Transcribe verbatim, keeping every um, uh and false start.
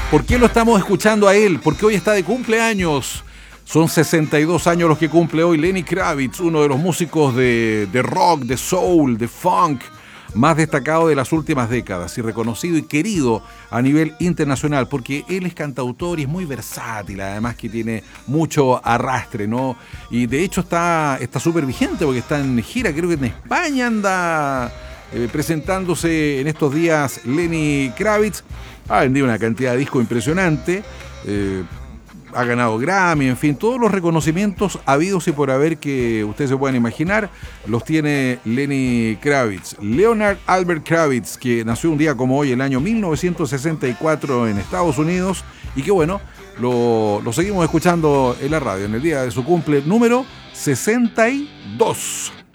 ¿Por qué lo estamos escuchando a él? Porque hoy está de cumpleaños. Son sesenta y dos años los que cumple hoy Lenny Kravitz, uno de los músicos de, de rock, de soul, de funk, más destacado de las últimas décadas y reconocido y querido a nivel internacional, porque él es cantautor y es muy versátil, además que tiene mucho arrastre, ¿no? Y de hecho está está súper vigente porque está en gira, creo que en España anda eh, presentándose en estos días Lenny Kravitz. Ha vendido una cantidad de discos impresionante, eh, ha ganado Grammy, en fin, todos los reconocimientos habidos y por haber que ustedes se puedan imaginar, los tiene Lenny Kravitz. Leonard Albert Kravitz, que nació un día como hoy, el año mil novecientos sesenta y cuatro en Estados Unidos, y que bueno, lo, lo seguimos escuchando en la radio, en el día de su cumple número sesenta y dos.